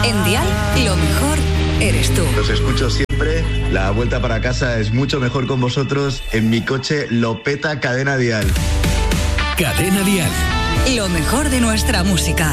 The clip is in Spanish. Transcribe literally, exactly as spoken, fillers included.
En Dial, lo mejor eres tú. Los escucho siempre. La vuelta para casa es mucho mejor con vosotros. En mi coche lo peta Cadena Dial. Cadena Dial. Lo mejor de nuestra música.